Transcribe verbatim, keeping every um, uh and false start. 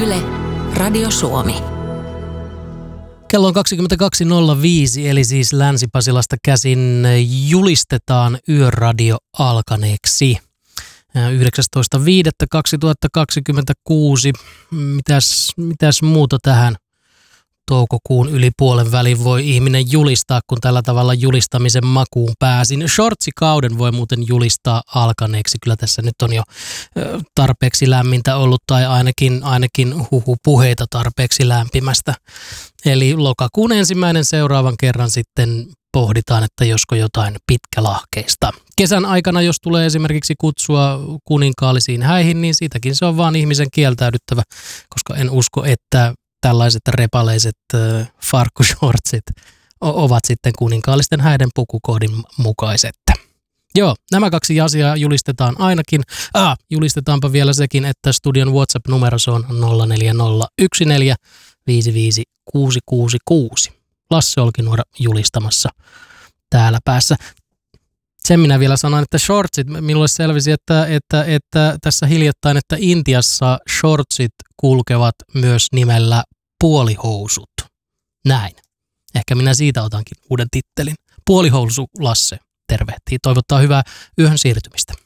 Yle, Radio Suomi. Kello on kaksikymmentäkaksi nolla viisi, eli siis Länsi-Pasilasta käsin julistetaan yöradio alkaneeksi. yhdeksästoista viidettä kaksituhattakaksikymmentäkuusi. Mitäs, mitäs muuta tähän toukokuun yli puolen välin voi ihminen julistaa, kun tällä tavalla julistamisen makuun pääsin. Shortsikauden voi muuten julistaa alkaneeksi. Kyllä tässä nyt on jo tarpeeksi lämmintä ollut, tai ainakin, ainakin huhupuheita tarpeeksi lämpimästä. Eli lokakuun ensimmäinen seuraavan kerran sitten pohditaan, että josko jotain pitkälahkeista. Kesän aikana, jos tulee esimerkiksi kutsua kuninkaallisiin häihin, niin siitäkin se on vaan ihmisen kieltäydyttävä, koska en usko, että tällaiset repaleiset äh, farkkushortsit ovat sitten kuninkaallisten häiden pukukoodin mukaiset. Joo, nämä kaksi asiaa julistetaan ainakin. Ah, julistetaanpa vielä sekin, että studion WhatsApp-numero on nolla neljä nolla yksi neljä viisi viisi kuusi kuusi kuusi. Lasse Olkinuora julistamassa täällä päässä. Sen minä vielä sanon, että shortsit, minulle selvisi, että, että, että tässä hiljattain, että Intiassa shortsit kulkevat myös nimellä puolihousut. Näin. Ehkä minä siitä otankin uuden tittelin. Puolihousu Lasse tervehtii. Toivottaa hyvää yön siirtymistä.